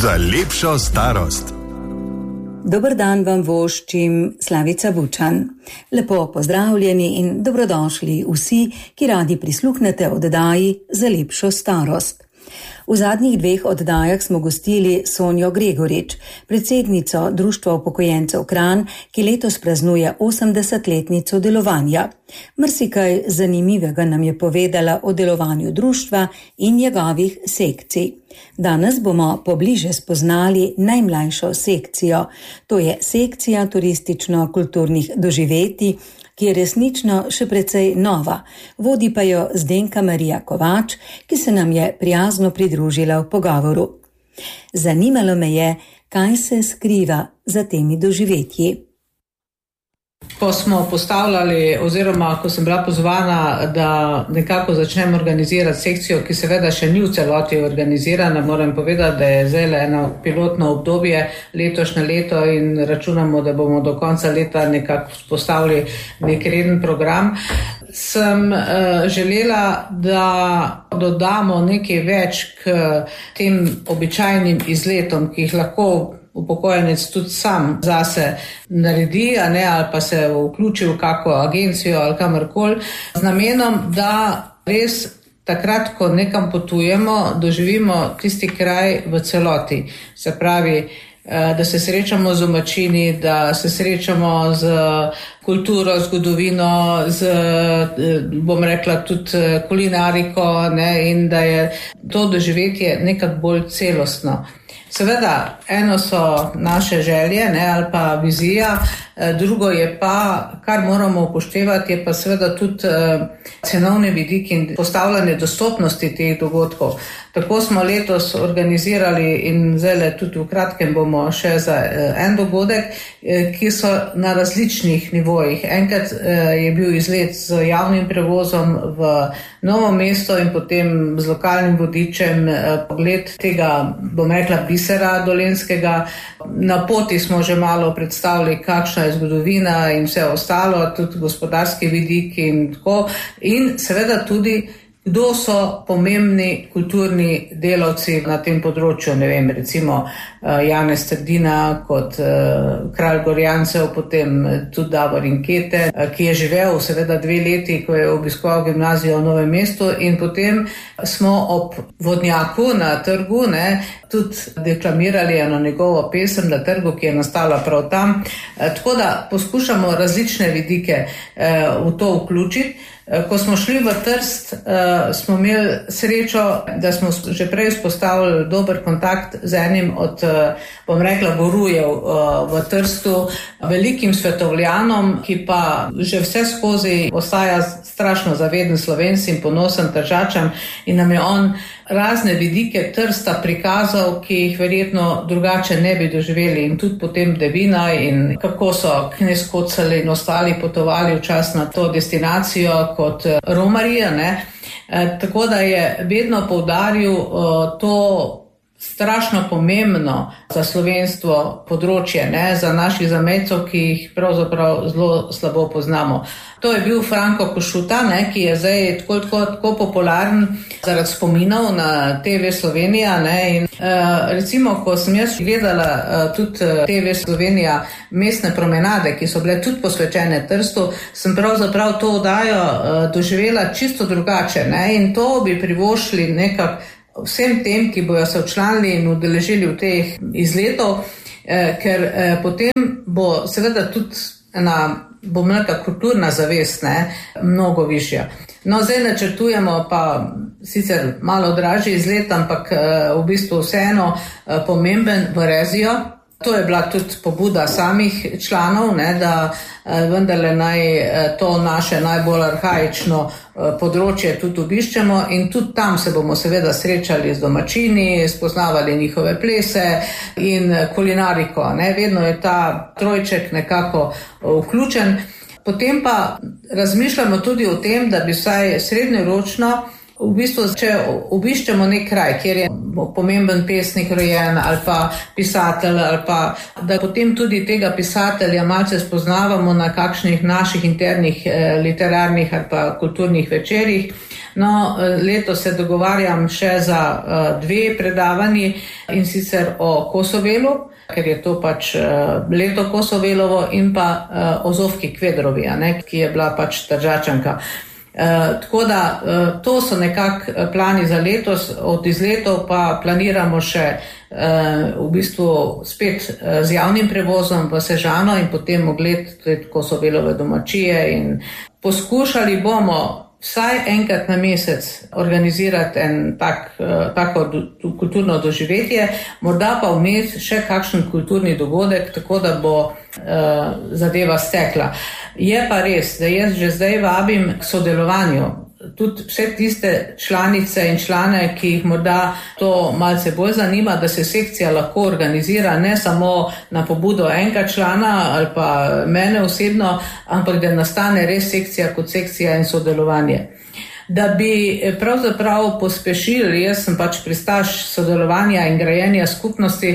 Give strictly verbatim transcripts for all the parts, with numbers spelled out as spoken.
Za lepšo starost. Dober dan vam voščim, Slavica Vučan. Lepo pozdravljeni in dobrodošli vsi, ki radi prisluhnete oddaji Za lepšo starost. V zadnjih dveh oddajah smo gostili Sonjo Gregorič, predsednico Društva upokojencev Kranj, ki letos praznuje osemdesetletnico delovanja. Marsikaj zanimivega nam je povedala o delovanju društva in njegovih sekcij. Danes bomo pobliže spoznali najmlajšo sekcijo, to je sekcija turistično-kulturnih doživetij, ki je resnično še precej nova, vodi pa jo Zdenka Marija Kovač, ki se nam je prijazno pridružila v pogovoru. Zanimalo me je, kaj se skriva za temi doživetji. Ko smo postavljali oziroma ko sem bila pozvana, da nekako začnem organizirati sekcijo, ki seveda še ni v celoti organizirana, moram povedati, da je zdaj eno pilotno obdobje letošnje leto in računamo, da bomo do konca leta nekako postavili nek reden program. Sem uh, želela, da dodamo nekaj več k tem običajnim izletom, ki jih lahko upokojenec tudi sam zase naredi, a ne, ali pa se vključi v kako agencijo ali kamorkoli, z namenom, da res takrat, ko nekam potujemo, doživimo tisti kraj v celoti. Se pravi, da se srečamo z domačini, da se srečamo z kulturo, zgodovino, z, bom rekla, tudi kulinariko, ne, in da je to doživetje nekako bolj celostno. Seveda, eno so naše želje, ne, ali pa vizija, drugo je pa, kar moramo upoštevati, je pa seveda tudi cenovni vidik in postavljanje dostopnosti teh dogodkov. Tako smo letos organizirali in zdaj tudi v kratkem bomo še za en dogodek, ki so na različnih nivojih. Enkrat je bil izlet z javnim prevozom v Novo mesto in potem z lokalnim vodičem pogled tega, bom rekla, bisera dolenjskega. Na poti smo že malo predstavili, kakšna je zgodovina in vse ostalo, tudi gospodarski vidik in tako. In seveda tudi, kdo so pomembni kulturni delavci na tem področju, ne vem, recimo Janez Trdina kot kralj Gorjancev, potem tudi Davor Inkete, ki je živel seveda dve leti, ko je obiskoval gimnazijo v Novem mestu, in potem smo ob vodnjaku na trgu, ne, tudi deklamirali eno njegovo pesem na trgu, ki je nastala prav tam. Tako da poskušamo različne vidike v to vključiti. Ko smo šli v Trst, smo imeli srečo, da smo že prej vzpostavili dober kontakt z enim od, bom rekla, gurujev v Trstu, velikim svetovljanom, ki pa že vse skozi ostaja strašno zaveden Slovenc in ponosen Tržačan, in nam je on razne vidike Trsta prikazal, ki jih verjetno drugače ne bi doživeli, in tudi potem Devina in kako so knez Kocelj in ostali potovali včasih na to destinacijo kot romarija, ne. E, tako da je vedno poudaril o, to strašno pomembno za slovenstvo področje, ne, za naših zamejcev, ki jih pravzaprav zelo slabo poznamo. To je bil Franko Košuta, ne, ki je zdaj tako, tako, tako popularen zaradi spominov na te ve Slovenija. Ne, in, uh, recimo, ko sem jaz gledala uh, tudi te ve Slovenija mestne promenade, ki so bile tudi posvečene Trstu, sem pravzaprav to oddajo uh, doživela čisto drugače. Ne, in to bi privoščili nekako vsem tem, ki bojo se včlanili in udeležili v teh izletov, eh, ker eh, potem bo seveda tudi ena, bom rekla, kulturna zavest, ne, mnogo višja. No, zdaj načrtujemo pa sicer malo dražji izlet, ampak eh, v bistvu vseeno eh, pomemben v Rezijo. To je bila tudi pobuda samih članov, ne, da eh, vendarle naj eh, to naše najbolj arhaično eh, področje tudi obiščemo, in tudi tam se bomo seveda srečali z domačini, spoznavali njihove plese in kulinariko. Ne. Vedno je ta trojček nekako vključen. Potem pa razmišljamo tudi o tem, da bi vsaj srednjeročno v bistvu, če obiščemo nek kraj, kjer je pomemben pesnik rojen ali pa pisatelj, ali pa da potem tudi tega pisatelja malce spoznavamo na kakšnih naših internih eh, literarnih ali pa kulturnih večerjih. No, letos se dogovarjam še za uh, dve predavanji, in sicer o Kosovelu, ker je to pač uh, leto Kosovelovo, in pa uh, o Zofki Kvedrovi, ne, ki je bila pač Tržačanka. Uh, tako da uh, to so nekak plani za letos, od izletov pa planiramo še uh, v bistvu spet uh, z javnim prevozom v Sežano in potem ogled Kosovelove domačije, in poskušali bomo vsaj enkrat na mesec organizirati en tak, tako kulturno doživetje, morda pa vmes še kakšen kulturni dogodek, tako da bo uh, zadeva stekla. Je pa res, da jaz že zdaj vabim k sodelovanju tudi vse tiste članice in člane, ki jih morda to malce bolj zanima, da se sekcija lahko organizira ne samo na pobudo enega člana ali pa mene osebno, ampak da nastane res sekcija kot sekcija in sodelovanje. Da bi pravzaprav pospešili, jaz sem pač pristaš sodelovanja in grajenja skupnosti,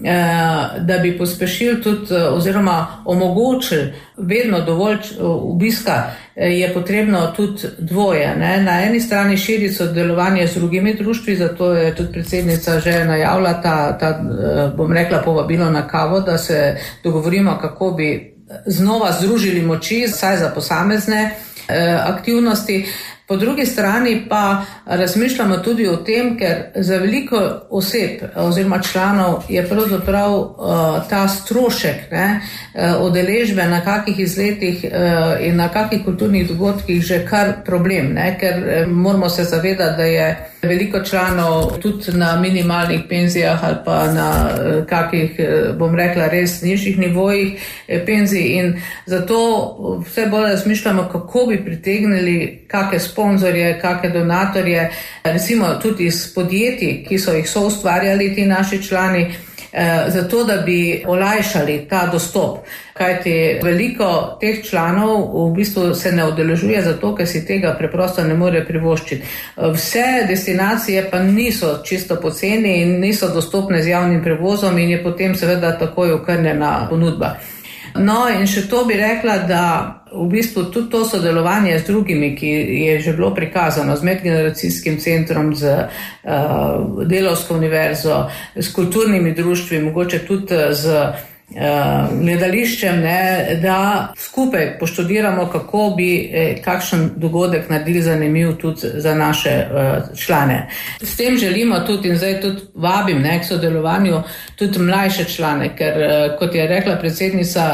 da bi pospešili tudi oziroma omogočili vedno dovolj obiska, je potrebno tudi dvoje. Ne? Na eni strani širiti sodelovanje z drugimi društvi, zato je tudi predsednica že najavila ta, ta, bom rekla, povabilo na kavo, da se dogovorimo, kako bi znova združili moči, saj za posamezne aktivnosti. Po drugi strani pa razmišljamo tudi o tem, ker za veliko oseb oziroma članov je pravzaprav uh, ta strošek ne, uh, udeležbe na kakih izletih uh, in na kakih kulturnih dogodkih že kar problem, ne, ker uh, moramo se zavedati, da je veliko članov tudi na minimalnih penzijah ali pa na uh, kakih, uh, bom rekla, res nižjih nivojih uh, penzij, in zato vse bolj razmišljamo, kako bi pritegnili kakšne sponzorje, kakšne donatorje, recimo tudi iz podjetij, ki so jih soustvarjali ti naši člani, eh, zato da bi olajšali ta dostop. Kajti veliko teh članov v bistvu se ne udeležuje zato, ker si tega preprosto ne more privoščiti. Vse destinacije pa niso čisto poceni in niso dostopne z javnim prevozom in je potem seveda takoj okrnjena ponudba. No, in še to bi rekla, da v bistvu tudi to sodelovanje z drugimi, ki je že bilo prikazano, z medgeneracijskim centrom, z uh, Delavsko univerzo, s kulturnimi društvi, mogoče tudi z Uh, gledališčem, ne, da skupaj poštudiramo, kako bi eh, kakšen dogodek naredili zanimiv tudi za naše uh, člane. S tem želimo tudi, in zdaj tudi vabim ne, k sodelovanju tudi mlajše člane, ker uh, kot je rekla predsednica,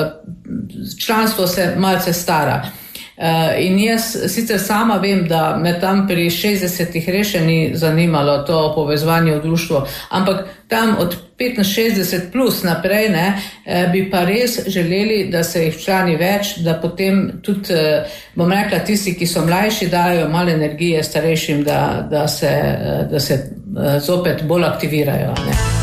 uh, članstvo se malce stara. Uh, in jaz sicer sama vem, da me tam pri šestdesetih reše ni zanimalo to povezovanje v društvo, ampak tam od petinšestdeset plus naprej ne, bi pa res želeli, da se jih člani več, da potem tudi, bom rekla, tisti, ki so mlajši, dajo malo energije starejšim, da, da, se, da se zopet bolj aktivirajo. Ne.